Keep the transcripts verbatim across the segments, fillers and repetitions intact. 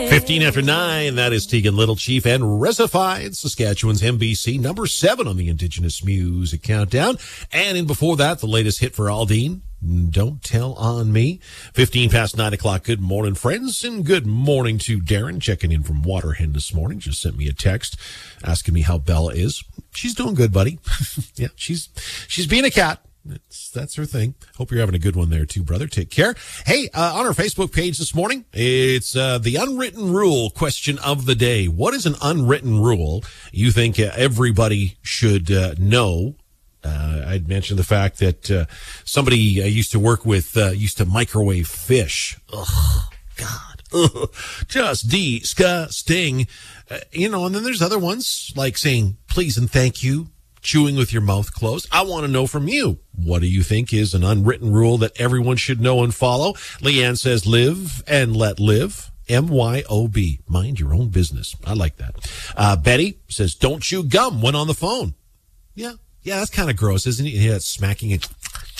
fifteen after nine, that is Tegan Little Chief and Resified, Saskatchewan's M B C, number seven on the Indigenous Music Countdown. And in before that, the latest hit for Aldine, Don't Tell on Me. fifteen past nine o'clock. Good morning, friends, and good morning to Darren, checking in from Waterhen this morning. Just sent me a text asking me how Bella is. She's doing good, buddy. yeah, she's she's being a cat. That's, that's her thing. Hope you're having a good one there too, brother. Take care. Hey, uh, on our Facebook page this morning, it's uh, the unwritten rule question of the day. What is an unwritten rule you think uh, everybody should uh, know? Uh, I'd mentioned the fact that uh, somebody I used to work with uh, used to microwave fish. Ugh, God. Ugh, just disgusting. Uh, you know, and then there's other ones like saying please and thank you, chewing with your mouth closed. I want to know from you. What do you think is an unwritten rule that everyone should know and follow? Leanne says live and let live. M Y O B. Mind your own business. I like that. Uh, Betty says don't chew gum when on the phone. Yeah. Yeah, that's kind of gross, isn't it? Yeah, it's smacking it.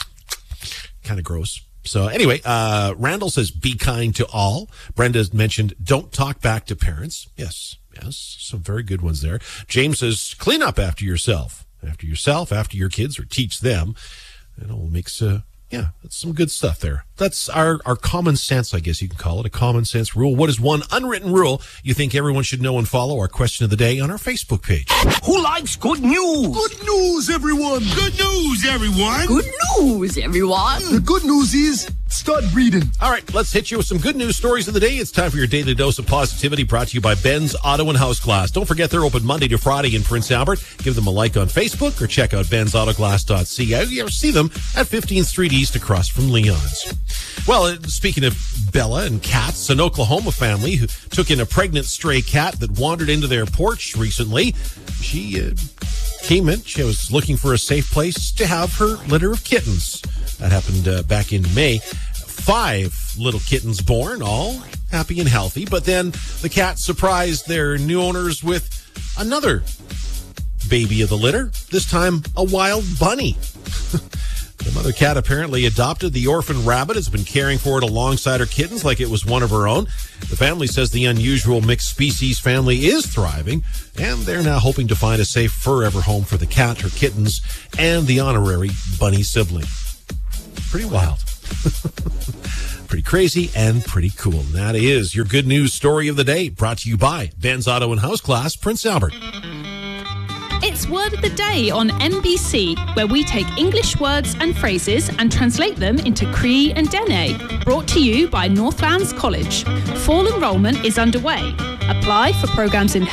Kind of gross. So anyway, uh, Randall says be kind to all. Brenda's mentioned don't talk back to parents. Yes. Yes. Some very good ones there. James says clean up after yourself. After yourself, after your kids, or teach them. It all makes, uh, yeah, that's some good stuff there. That's our, our common sense, I guess you can call it, a common sense rule. What is one unwritten rule you think everyone should know and follow? Our question of the day on our Facebook page. Who likes good news? Good news, everyone. Good news, everyone. Good news, everyone. The good news is start breeding. All right, let's hit you with some good news stories of the day. It's time for your daily dose of positivity, brought to you by Ben's Auto and House Glass. Don't forget they're open Monday to Friday in Prince Albert. Give them a like on Facebook or check out bens auto glass dot c a. You ever see them at fifteenth Street East across from Leon's. Well, speaking of Bella and cats, an Oklahoma family who took in a pregnant stray cat that wandered into their porch recently. She uh, came in. She was looking for a safe place to have her litter of kittens. That happened uh, back in May. Five little kittens born, all happy and healthy. But then the cat surprised their new owners with another baby of the litter, this time a wild bunny. The mother cat apparently adopted the orphan rabbit, has been caring for it alongside her kittens like it was one of her own. The family says the unusual mixed species family is thriving, and they're now hoping to find a safe forever home for the cat, her kittens, and the honorary bunny sibling. Pretty wild. Pretty crazy and pretty cool. And that is your good news story of the day, brought to you by Ben's Auto and House Glass, Prince Albert. It's Word of the Day on M B C, where we take English words and phrases and translate them into Cree and Dene. Brought to you by Northlands College. Fall enrolment is underway. Apply for programs in